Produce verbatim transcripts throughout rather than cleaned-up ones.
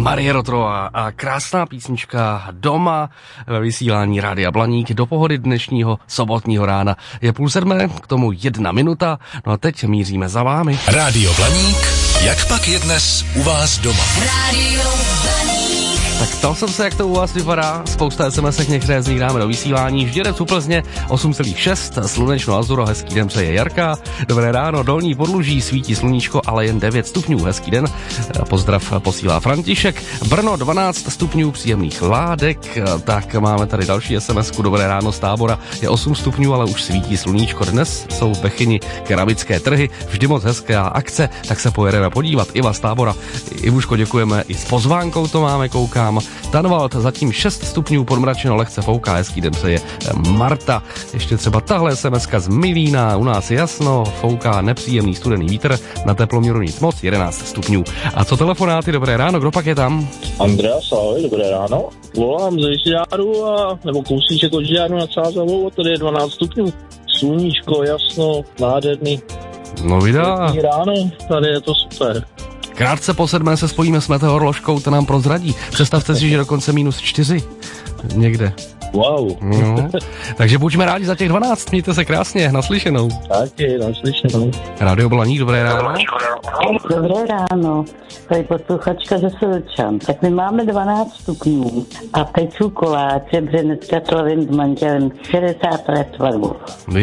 Marie Rotrová a krásná písnička Doma ve vysílání Rádia Blaník do pohody dnešního sobotního rána. Je půl sedmé, k tomu jedna minuta, no a teď míříme za vámi. Rádio Blaník, jak pak je dnes u vás doma? Rádio Blaník. Tak ptal jsem se, jak to u vás vypadá. Spousta SMSek, některé z nich dáme do vysílání. Žděrec u Plzně osm celá šest, slunečno Azuro, hezký den přeje Jarka. Dobré ráno, Dolní Podluží, svítí sluníčko, ale jen devět stupňů, hezký den. Pozdrav posílá František. Brno dvanáct stupňů, příjemných ládek. Tak máme tady další SMSku, dobré ráno z Tábora. Je osm stupňů, ale už svítí sluníčko. Dnes jsou v Bechyni keramické trhy, vždy moc hezká akce, tak se pojedeme podívat. Iva z Tábora, Ivuško, děkujeme, i s pozvánkou to máme, koukám. Tanvald zatím šest stupňů, podmračeno, lehce fouká, hezký den přeje Marta. Ještě třeba tahle SMSka z Milína, u nás jasno, fouká nepříjemný studený vítr, na teploměru nic moc, jedenáct stupňů. A co telefonáty, dobré ráno, kdo pak je tam? Andreas, ahoj, dobré ráno. Volám ze Židáru, a, nebo kousíček od Židáru nad Sázavou, tady je dvanáct stupňů. Sluníčko, jasno, nádherný. No vydá. Ráno, tady je to super. Krátce po sedmé se spojíme s meteoroložkou, to nám prozradí. Představte si, že dokonce minus čtyři někde. Wow. No, takže buďme rádi za těch dvanáct, mějte se krásně, naslyšenou. Taky, naslyšenou. Rádio Blaník, dobré ráno. Dobré ráno, tady posluchačka ze Solčan. Tak my máme dvanáct stupňů a peču koláče, protože dneska slavím s manželem šedesát let svatbu.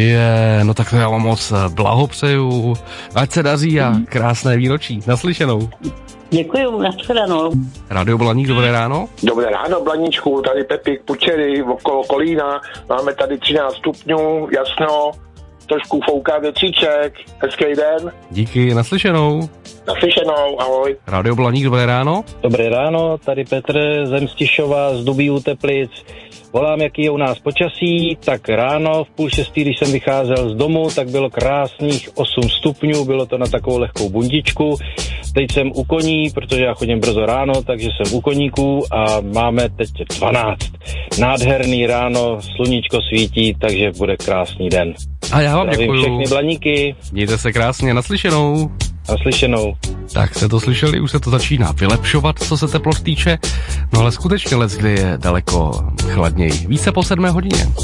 Je, no tak to já vám moc blahopřeju, ať se daří a krásné výročí, naslyšenou. Děkuju, nashledanou. Rádio Blaník, dobré ráno. Dobré ráno, Blaníčku, tady Pepík, Pučery, okolo Kolína, máme tady třináct stupňů, jasno, trošku fouká větříček, hezký den. Díky, naslyšenou. Naslyšenou, ahoj. Rádio Blaník, dobré ráno. Dobré ráno, tady Petr Zemstišova z Dubí u Teplic. Volám, jaký je u nás počasí, tak ráno v půl šestý, když jsem vycházel z domu, tak bylo krásných osm stupňů, bylo to na takovou lehkou bundičku. Teď jsem u koní, protože já chodím brzo ráno, takže jsem u koníků a máme teď dvanáct. Nádherný ráno, sluníčko svítí, takže bude krásný den. A já vám Zdravím děkuju. všechny Blaníky. Mějte se krásně, naslyšenou. Naslyšenou. Tak se to slyšeli, už se to začíná vylepšovat, co se teplot týče, no ale skutečně leckdy je daleko chladněji. Více po sedmé hodině.